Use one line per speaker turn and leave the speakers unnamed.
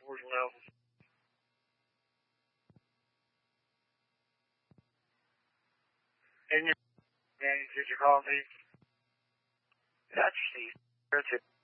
Ford level. And did you call me? That's Steve. That's it.